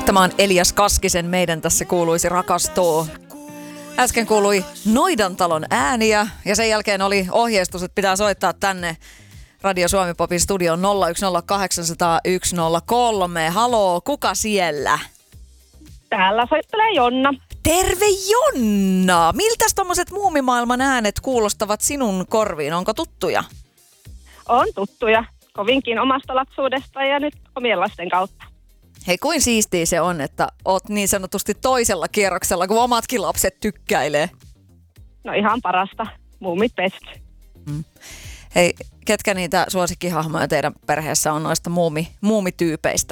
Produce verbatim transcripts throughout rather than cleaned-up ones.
Tämä on Elias Kaskisen Meidän tässä kuuluisi rakastuu. Äsken kuului Noidantalon ääniä ja sen jälkeen oli ohjeistus, että pitää soittaa tänne Radio Suomi Popin studioon nolla yksi nolla kahdeksan nolla nolla yksi nolla kolme. Haloo, kuka siellä? Täällä soittelee Jonna. Terve Jonna! Miltäs tommoset muumimaailman äänet kuulostavat sinun korviin? Onko tuttuja? On tuttuja. Kovinkin omasta lapsuudesta ja nyt omien lasten kautta. Hei, kuin siistiä se on, että oot niin sanotusti toisella kierroksella, kun omatkin lapset tykkäilee. No ihan parasta. Muumit best. Mm. Hei, ketkä niitä suosikkihahmoja teidän perheessä on noista muumi, muumityypeistä?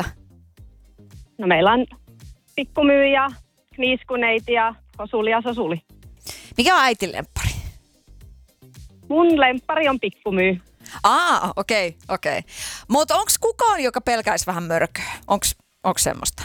No meillä on pikkumyyjä, kniiskuneiti ja Hosuli ja Sosuli. Mikä on äitin lemppari? Mun lemppari on pikkumyy. Aa, okei, okay, okei. Okay. Mutta onko kukaan, joka pelkäisi vähän mörköä? Onko semmoista?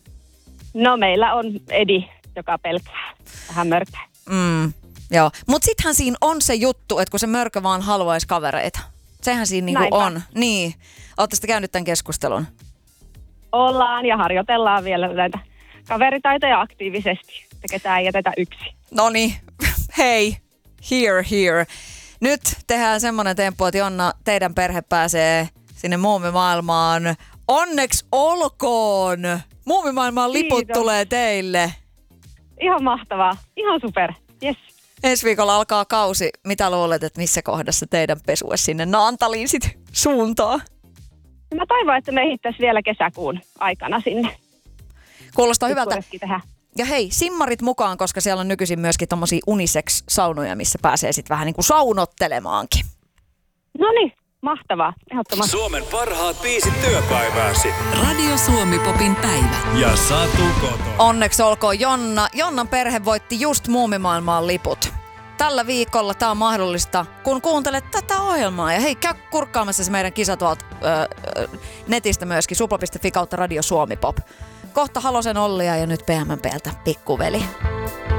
No meillä on Edi, joka pelkää vähän mörköä. Mm, joo, mutta sittenhän siinä on se juttu, että kun se mörkö vaan haluaisi kavereita. Sehän siinä niinku on. Niin. Ootte sitten käynyt tämän keskustelun? Ollaan ja harjoitellaan vielä näitä kaveritaitoja aktiivisesti, että ketään ei jätetä yksin. Noniin, hei, here, here. Nyt tehdään semmoinen temppu, että Jonna, teidän perhe pääsee sinne muumimaailmaan. Onneksi olkoon! Muumimaailmaan liput Kiitos. tulee teille. Ihan mahtavaa. Ihan super. Yes. Ensi viikolla alkaa kausi. Mitä luulet, että missä kohdassa teidän pesue sinne Naantaliin sit suuntaa? Mä toivon, että me ehittäisiin vielä kesäkuun aikana sinne. Kuulostaa hyvältä. Tehdä. Ja hei, simmarit mukaan, koska siellä on nykyisin myöskin tommosia unisex-saunoja, missä pääsee sitten vähän niin kuin saunottelemaankin. No niin, mahtavaa. Ehdottomasti. Suomen parhaat biisit työpäivääsi. Radio Suomi Popin päivä. Ja Satu Koto. Onneksi olkoon Jonna. Jonnan perhe voitti just muumimaailmaan liput. Tällä viikolla tämä on mahdollista, kun kuuntelet tätä ohjelmaa. Ja hei, käy kurkkaamassa se meidän kisa tuolta öö, netistä myöskin, supla piste fi kautta Radio Suomi Pop. Kohta Halosen Ollia ja nyt P M P:ltä Pikkuveli.